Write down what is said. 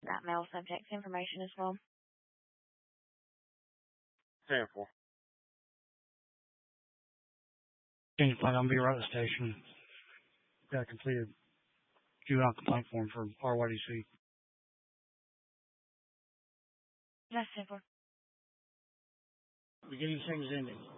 That male subject's information as well. 10-4. Change plan, I'll be right at the station. Got a completed juvenile complaint form for RYDC. That's 10-4. Beginning sentence ending.